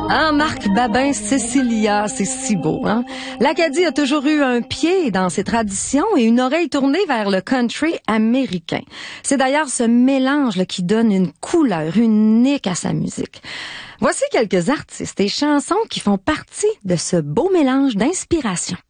Ah, Marc Babin, Cécilia, c'est si beau, hein? L'Acadie a toujours eu un pied dans ses traditions et une oreille tournée vers le country américain. C'est d'ailleurs ce mélange là, qui donne une couleur unique à sa musique. Voici quelques artistes et chansons qui font partie de ce beau mélange d'inspiration.